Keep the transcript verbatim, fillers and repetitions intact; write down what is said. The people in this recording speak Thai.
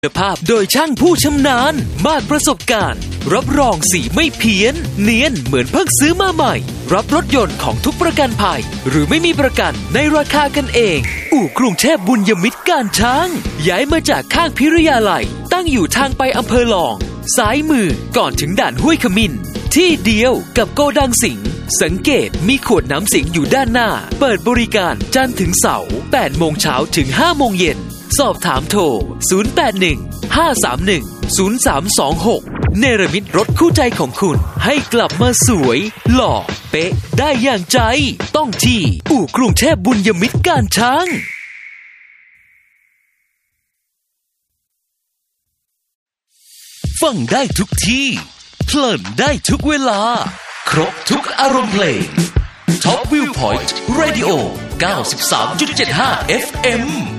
คุณภาพโดยช่างผู้ชำนาญมากประสบการณ์รับรองสีไม่เพี้ยนเนียนเหมือนเพิ่งซื้อมาใหม่รับรถยนต์ของทุกประกันภัยหรือไม่มีประกันในราคากันเองอู่กรุงเทพบุญยมิตรการช้างย้ายมาจากข้างพิริยาลัยตั้งอยู่ทางไปอำเภอหลองซ้ายมือก่อนถึงด่านห้วยขมิ้นที่เดียวกับโกดังสิงห์สังเกตมีขวดน้ำสิงห์อยู่ด้านหน้าเปิดบริการจันทร์ถึงเสาร์แปดโมงเช้าถึงห้าโมงเย็นสอบถามโทรศูนย์ แปด หนึ่ง ห้า สาม หนึ่ง ศูนย์ สาม สอง หกเนรมิตรถคู่ใจของคุณให้กลับมาสวยหล่อเป๊ะได้อย่างใจต้องที่อู่กรุงเทพบุญยมิตรการช้างฟังได้ทุกที่เพลินได้ทุกเวลาครบทุกอารมณ์เพลง Top Viewpoint Radio เก้าสิบสามจุดเจ็ดห้า เอฟ เอ็ม